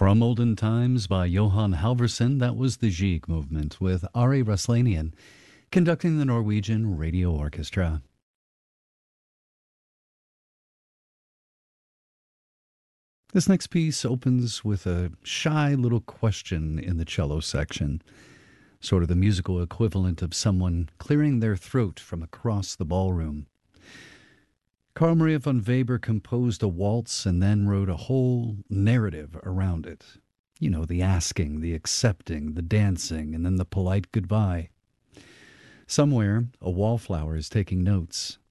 From Olden Times by Johann Halvorsen, that was the Gigue movement with Ari Raslanian conducting the Norwegian Radio Orchestra. This next piece opens with a shy little question in the cello section, sort of the musical equivalent of someone clearing their throat from across the ballroom. Carl Maria von Weber composed a waltz and then wrote a whole narrative around it. You know, the asking, the accepting, the dancing, and then the polite goodbye. Somewhere, a wallflower is taking notes,